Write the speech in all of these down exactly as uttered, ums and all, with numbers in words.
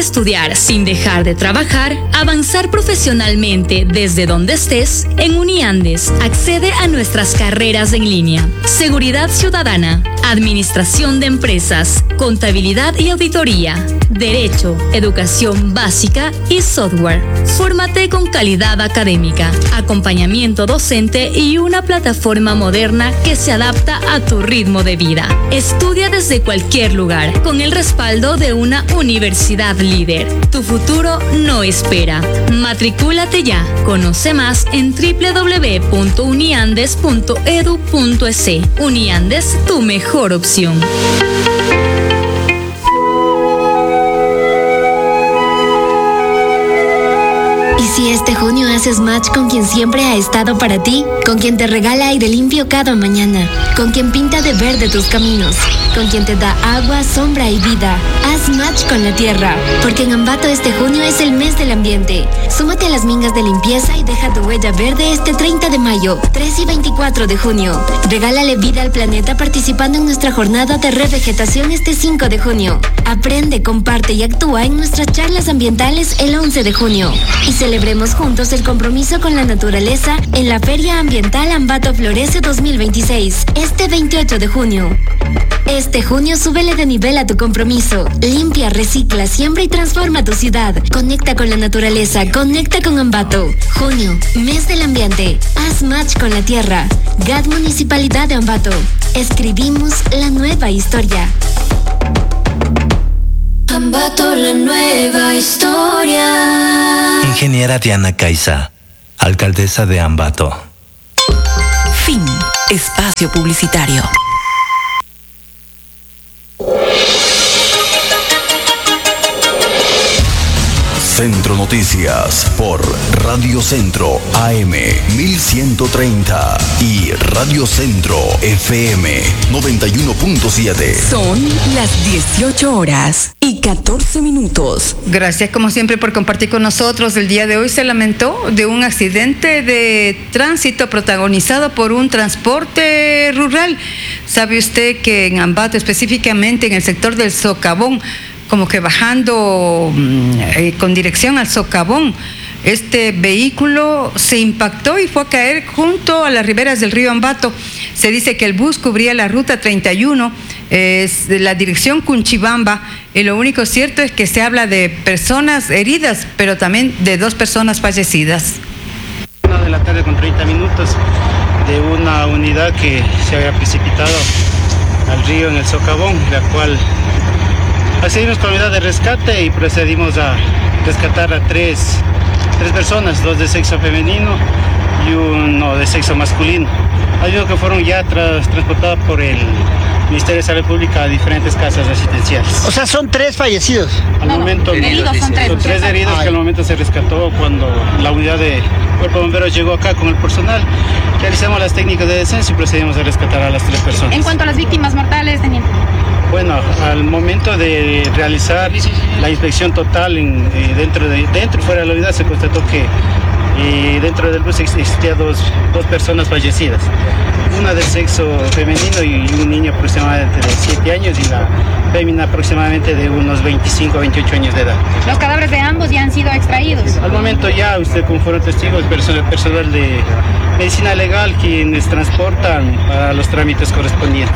estudiar sin dejar de trabajar, avanzar profesionalmente desde donde estés, en Uniandes accede a nuestras carreras en línea. Seguridad Ciudadana, Administración de Empresas, Contabilidad y Auditoría, Derecho, Educación Básica y Software. Fórmate con calidad académica, acompañamiento docente y una plataforma moderna que se adapta a tu ritmo de vida. Estudia desde cualquier lugar, con el respaldo de una universidad líder. Tu futuro no espera. Matricúlate ya. Conoce más en doble u doble u doble u punto uniandes punto e d u punto e s. Uniandes, tu mejor opción. Si este junio haces match con quien siempre ha estado para ti, con quien te regala aire limpio cada mañana, con quien pinta de verde tus caminos, con quien te da agua, sombra y vida, haz match con la tierra, porque en Ambato este junio es el mes del ambiente. Súmate a las mingas de limpieza y deja tu huella verde este treinta de mayo, tres y veinticuatro de junio. Regálale vida al planeta participando en nuestra jornada de revegetación este cinco de junio. Aprende, comparte y actúa en nuestras charlas ambientales el once de junio. Y celebremos juntos el compromiso con la naturaleza en la Feria Ambiental Ambato Florece dos mil veintiséis, este veintiocho de junio. Este junio súbele de nivel a tu compromiso. Limpia, recicla, siembra y transforma tu ciudad. Conecta con la naturaleza, conecta con Ambato. Junio, mes del ambiente. Haz match con la tierra. G A D Municipalidad de Ambato. Escribimos la nueva historia. Ambato, la nueva historia. Ingeniera Diana Caiza, alcaldesa de Ambato. Fin. Espacio publicitario. Centro Noticias por Radio Centro A M mil ciento treinta y Radio Centro F M noventa y uno punto siete. Son las dieciocho horas y catorce minutos. Gracias como siempre por compartir con nosotros. El día de hoy se lamentó de un accidente de tránsito protagonizado por un transporte rural. ¿Sabe usted que en Ambato, específicamente en el sector del Socavón, como que bajando eh, con dirección al Socavón, este vehículo se impactó y fue a caer junto a las riberas del río Ambato? Se dice que el bus cubría la ruta treinta y uno, es de la dirección Cunchibamba, y lo único cierto es que se habla de personas heridas, pero también de dos personas fallecidas. Una de la tarde con treinta minutos de una unidad que se había precipitado al río en el Socavón, la cual accedimos con la unidad de rescate y procedimos a rescatar a tres, tres personas, dos de sexo femenino y uno de sexo masculino. Hay uno que fueron ya tras, transportados por el Ministerio de Salud Pública a diferentes casas residenciales. O sea, son tres fallecidos. Al no, momento, no, heridos son tres. Son tres heridos que al momento se rescató cuando la unidad de Cuerpo de Bomberos llegó acá con el personal. Realizamos las técnicas de descenso y procedimos a rescatar a las tres personas. En cuanto a las víctimas mortales, teniente. Bueno, al momento de realizar la inspección total en, eh, dentro, de, dentro y fuera de la unidad, se constató que eh, dentro del bus existían dos, dos personas fallecidas. Una de sexo femenino y un niño aproximadamente de siete años y la fémina aproximadamente de unos veinticinco a veintiocho años de edad. Los cadáveres de ambos ya han sido extraídos. Al momento ya, usted como fueron testigos, el personal, personal de medicina legal quienes transportan a los trámites correspondientes.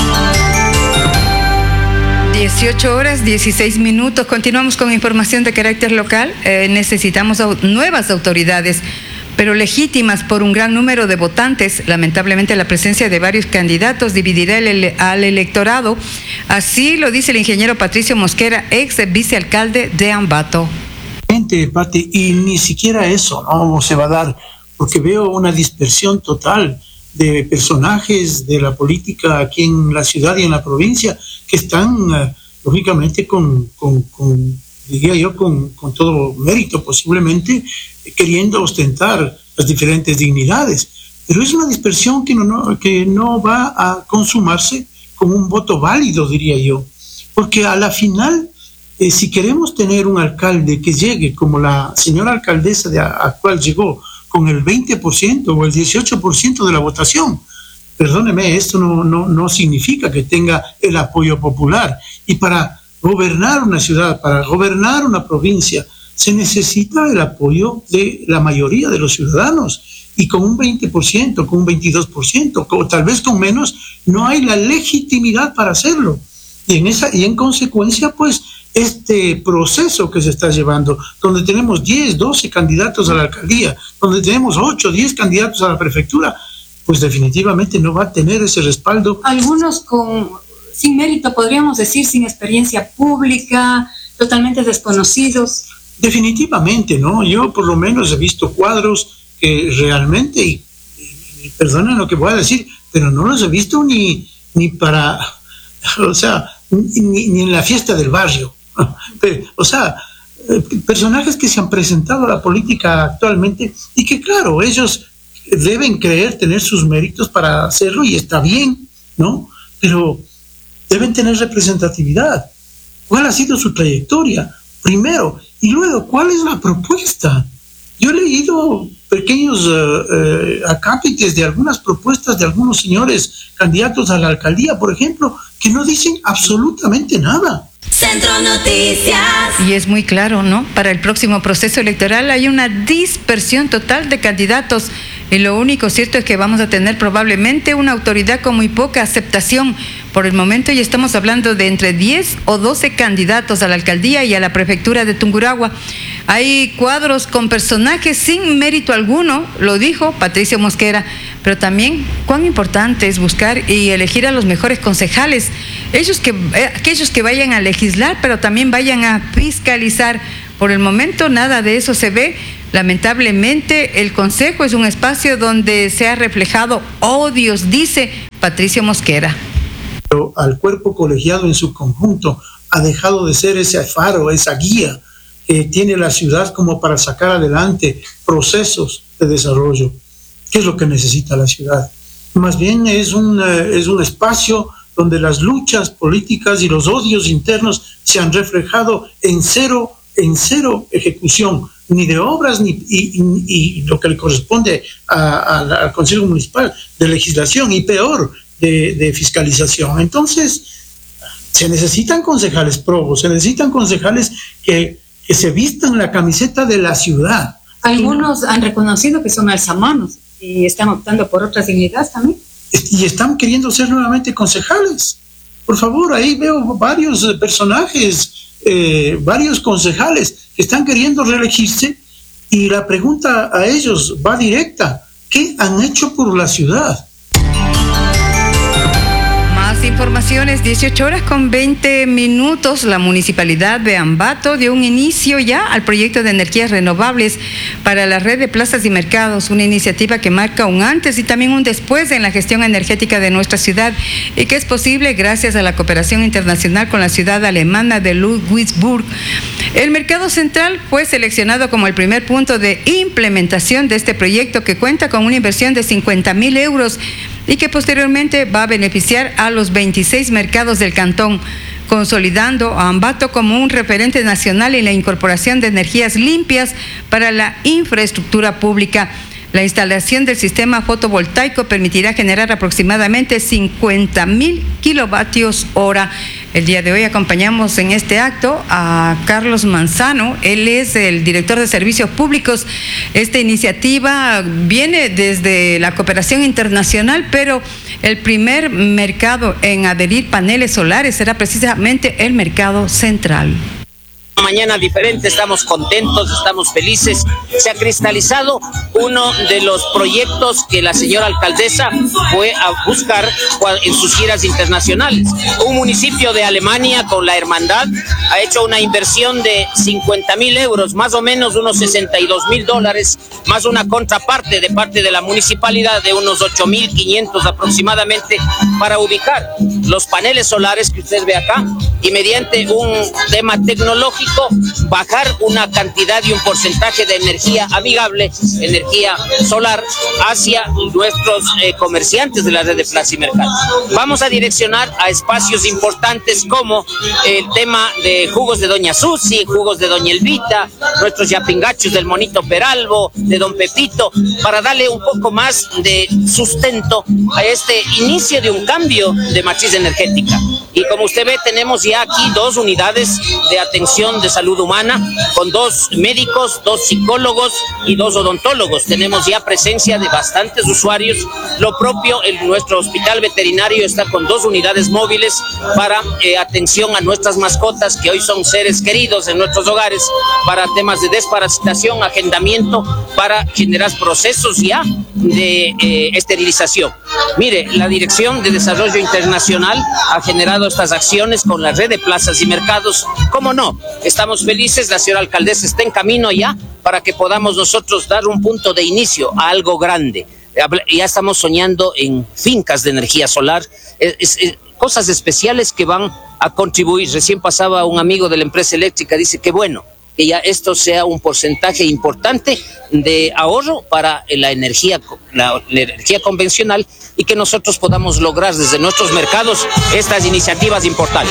dieciocho horas, dieciséis minutos. Continuamos con información de carácter local. Eh, necesitamos au- nuevas autoridades, pero legítimas por un gran número de votantes. Lamentablemente la presencia de varios candidatos dividirá el, el, al electorado. Así lo dice el ingeniero Patricio Mosquera, ex vicealcalde de Ambato. Pati, y ni siquiera eso no se va a dar, porque veo una dispersión total de personajes de la política aquí en la ciudad y en la provincia que están uh, lógicamente con, con, con diría yo con, con todo mérito posiblemente queriendo ostentar las diferentes dignidades, pero es una dispersión que no, no, que no va a consumarse como un voto válido, diría yo, porque a la final eh, si queremos tener un alcalde que llegue como la señora alcaldesa de a, actual llegó con el veinte por ciento o el dieciocho por ciento de la votación. Perdóneme, esto no, no, no significa que tenga el apoyo popular. Y para gobernar una ciudad, para gobernar una provincia, se necesita el apoyo de la mayoría de los ciudadanos. Y con un veinte por ciento, con un veintidós por ciento, o tal vez con menos, no hay la legitimidad para hacerlo. Y en, esa, y en consecuencia, pues, este proceso que se está llevando, donde tenemos diez, doce candidatos a la alcaldía, donde tenemos ocho, diez candidatos a la prefectura, pues definitivamente no va a tener ese respaldo. Algunos con sin mérito, podríamos decir, sin experiencia pública, totalmente desconocidos. Definitivamente, ¿no? Yo por lo menos he visto cuadros que realmente, y, y perdonen lo que voy a decir, pero no los he visto ni, ni para, o sea, ni, ni en la fiesta del barrio. O sea, personajes que se han presentado a la política actualmente y que, claro, ellos deben creer tener sus méritos para hacerlo y está bien, ¿no? Pero deben tener representatividad. ¿Cuál ha sido su trayectoria? Primero, y luego, ¿cuál es la propuesta? Yo he leído pequeños uh, uh, acápites de algunas propuestas de algunos señores candidatos a la alcaldía, por ejemplo, que no dicen absolutamente nada. Centro Noticias. Y es muy claro, ¿no? Para el próximo proceso electoral hay una dispersión total de candidatos y lo único cierto es que vamos a tener probablemente una autoridad con muy poca aceptación. Por el momento ya estamos hablando de entre diez o doce candidatos a la alcaldía y a la prefectura de Tungurahua. Hay cuadros con personajes sin mérito alguno, lo dijo Patricio Mosquera, pero también cuán importante es buscar y elegir a los mejores concejales, ellos que, eh, aquellos que vayan a legislar, pero también vayan a fiscalizar. Por el momento nada de eso se ve. Lamentablemente el Consejo es un espacio donde se ha reflejado odios, dice Patricio Mosquera. Pero al cuerpo colegiado en su conjunto ha dejado de ser ese faro, esa guía que tiene la ciudad como para sacar adelante procesos de desarrollo. ¿Qué es lo que necesita la ciudad? Más bien es un, es un espacio donde las luchas políticas y los odios internos se han reflejado en cero, en cero ejecución, ni de obras, ni y, y, y lo que le corresponde a, a, al Consejo Municipal de legislación, y peor, de, de fiscalización. Entonces, se necesitan concejales probos, se necesitan concejales que, que se vistan la camiseta de la ciudad. Algunos han reconocido que son alzamanos y están optando por otras dignidades también. Y están queriendo ser nuevamente concejales. Por favor, ahí veo varios personajes, eh, varios concejales que están queriendo reelegirse, y la pregunta a ellos va directa: ¿qué han hecho por la ciudad? Más informaciones, dieciocho horas con veinte minutos. La municipalidad de Ambato dio un inicio ya al proyecto de energías renovables para la red de plazas y mercados, una iniciativa que marca un antes y también un después en la gestión energética de nuestra ciudad y que es posible gracias a la cooperación internacional con la ciudad alemana de Ludwigsburg. El mercado central fue seleccionado como el primer punto de implementación de este proyecto, que cuenta con una inversión de cincuenta mil euros y que posteriormente va a beneficiar a los veintiséis mercados del cantón, consolidando a Ambato como un referente nacional en la incorporación de energías limpias para la infraestructura pública. La instalación del sistema fotovoltaico permitirá generar aproximadamente cincuenta mil kilovatios hora. El día de hoy acompañamos en este acto a Carlos Manzano, él es el director de Servicios Públicos. Esta iniciativa viene desde la cooperación internacional, pero el primer mercado en adherir paneles solares será precisamente el mercado central. Mañana diferente, estamos contentos, estamos felices. Se ha cristalizado uno de los proyectos que la señora alcaldesa fue a buscar en sus giras internacionales. Un municipio de Alemania con la hermandad ha hecho una inversión de cincuenta mil euros, más o menos unos sesenta y dos mil dólares, más una contraparte de parte de la municipalidad de unos ocho mil quinientos aproximadamente, para ubicar los paneles solares que usted ve acá y mediante un tema tecnológico bajar una cantidad y un porcentaje de energía amigable, energía solar, hacia nuestros eh, comerciantes de la red de plaza y mercado. Vamos a direccionar a espacios importantes como el tema de jugos de Doña Susi, jugos de Doña Elvita, nuestros yapingachos del Monito Peralbo, de Don Pepito, para darle un poco más de sustento a este inicio de un cambio de matriz energética. Y como usted ve, tenemos ya aquí dos unidades de atención de salud humana con dos médicos, dos psicólogos y dos odontólogos. Tenemos ya presencia de bastantes usuarios. Lo propio, en nuestro hospital veterinario está con dos unidades móviles para eh, atención a nuestras mascotas, que hoy son seres queridos en nuestros hogares, para temas de desparasitación, agendamiento, para generar procesos ya de eh, esterilización. Mire, la Dirección de Desarrollo Internacional ha generado estas acciones con la red de plazas y mercados. ¿Cómo no? Estamos felices, la señora alcaldesa está en camino ya para que podamos nosotros dar un punto de inicio a algo grande. Ya estamos soñando en fincas de energía solar, es, es, es, cosas especiales que van a contribuir. Recién pasaba un amigo de la empresa eléctrica, dice que bueno, que ya esto sea un porcentaje importante de ahorro para la energía, la, la energía convencional, y que nosotros podamos lograr desde nuestros mercados estas iniciativas importantes.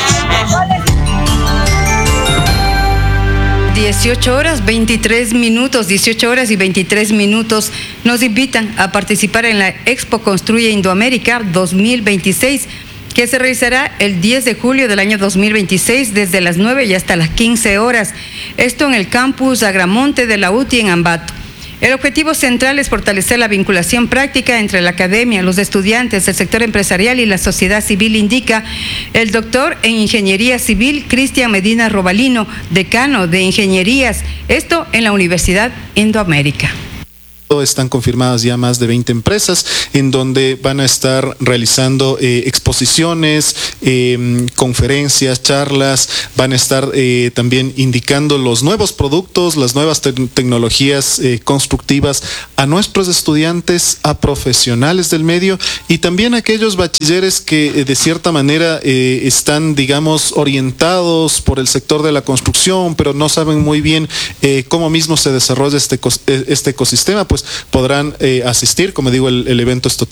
dieciocho horas veintitrés minutos, dieciocho horas y veintitrés minutos. Nos invitan a participar en la Expo Construye Indoamérica dos mil veintiséis, que se realizará el diez de julio del año dos mil veintiséis desde las nueve y hasta las quince horas. Esto en el campus Agramonte de la U T I en Ambato. El objetivo central es fortalecer la vinculación práctica entre la academia, los estudiantes, el sector empresarial y la sociedad civil, indica el doctor en Ingeniería Civil Cristian Medina Robalino, decano de Ingenierías, esto en la Universidad Indoamérica. Están confirmadas ya más de veinte empresas en donde van a estar realizando eh, exposiciones, eh, conferencias, charlas, van a estar eh, también indicando los nuevos productos, las nuevas te tecnologías eh, constructivas a nuestros estudiantes, a profesionales del medio y también a aquellos bachilleres que eh, de cierta manera eh, están, digamos, orientados por el sector de la construcción, pero no saben muy bien eh, cómo mismo se desarrolla este, este ecosistema, pues podrán eh, asistir. Como digo, el, el evento es totalmente